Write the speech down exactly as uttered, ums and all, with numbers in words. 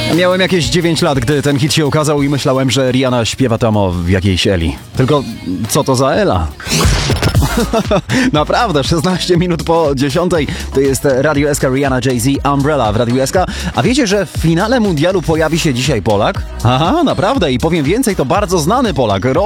Miałem jakieś dziewięć lat, gdy ten hit się ukazał i myślałem, że Rihanna śpiewa tam o jakiejś Eli. Tylko co to za Ela? Naprawdę, szesnaście minut po dziesiątej to jest Radio S K, Rihanna, Jay-Z, Umbrella w Radio S K. A wiecie, że w finale mundialu pojawi się dzisiaj Polak? Aha, naprawdę i powiem więcej, to bardzo znany Polak.